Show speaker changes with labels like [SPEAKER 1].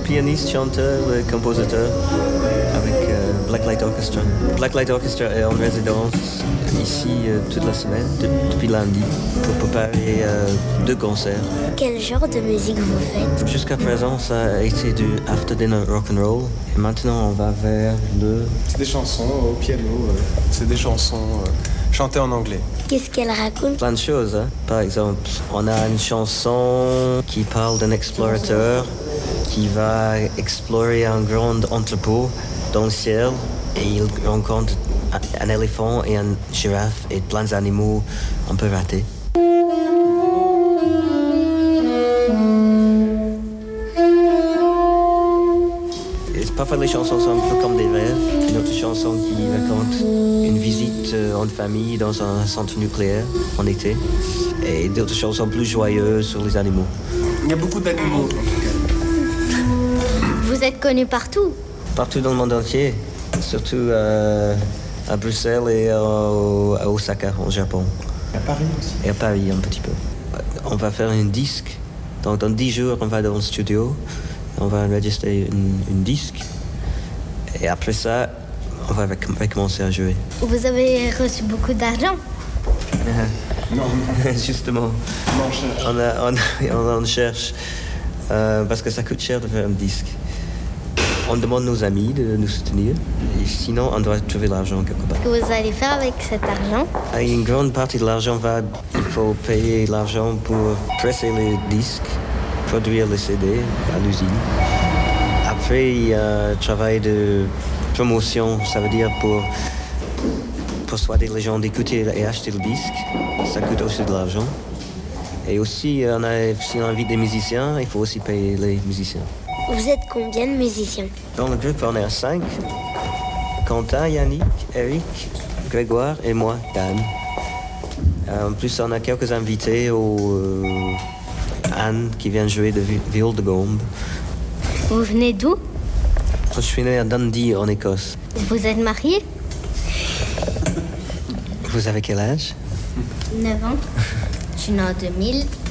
[SPEAKER 1] pianiste, chanteur, compositeur avec Blacklight Orchestra. Blacklight Orchestra est en résidence ici toute la semaine, depuis lundi, pour préparer 2 concerts.
[SPEAKER 2] Quel genre de musique vous faites?
[SPEAKER 1] Jusqu'à présent, ça a été du after dinner rock and roll. Et maintenant, on va vers le...
[SPEAKER 3] C'est des chansons au piano, c'est des chansons chantées en anglais.
[SPEAKER 2] Qu'est-ce qu'elle raconte?
[SPEAKER 1] Plein de choses, hein. Par exemple, on a une chanson qui parle d'un explorateur qui va explorer un grand entrepôt dans le ciel et il rencontre un éléphant et une girafe et plein d'animaux un peu ratés. Parfois, les chansons sont un peu comme des rêves. Une autre chanson qui raconte une visite en famille dans un centre nucléaire en été. Et d'autres chansons plus joyeuses sur les animaux.
[SPEAKER 3] Il y a beaucoup d'animaux, en tout cas.
[SPEAKER 2] Vous êtes connu partout?
[SPEAKER 1] Partout dans le monde entier. Surtout à Bruxelles et à Osaka, au Japon.
[SPEAKER 3] À Paris aussi.
[SPEAKER 1] Et à Paris, un petit peu. On va faire un disque. Donc, dans 10 jours, on va dans le studio. On va enregistrer une disque. Et après ça, on va recommencer à jouer.
[SPEAKER 2] Vous avez reçu beaucoup d'argent?
[SPEAKER 3] Non.
[SPEAKER 1] Justement. On en cherche. Parce que ça coûte cher de faire un disque. On demande nos amis de nous soutenir. Et sinon, on doit trouver l'argent quelque part.
[SPEAKER 2] Qu'est-ce que vous allez faire avec cet argent?
[SPEAKER 1] Et une grande partie de l'argent il faut payer l'argent pour presser les disques, produire les CD à l'usine. Après, il y a un travail de promotion, ça veut dire pour persuader les gens d'écouter et acheter le disque. Ça coûte aussi de l'argent. Et aussi, si on invite des musiciens, il faut aussi payer les musiciens.
[SPEAKER 2] Vous êtes combien de musiciens?
[SPEAKER 1] Dans le groupe, on est à 5. Quentin, Yannick, Eric, Grégoire et moi, Dan. En plus, on a quelques invités, Anne qui vient jouer de viol de gombe.
[SPEAKER 2] Vous venez d'où?
[SPEAKER 1] Je suis né à Dundee, en Écosse.
[SPEAKER 2] Vous êtes marié?
[SPEAKER 1] Vous avez quel âge?
[SPEAKER 2] 9 ans. Je suis né en 2000.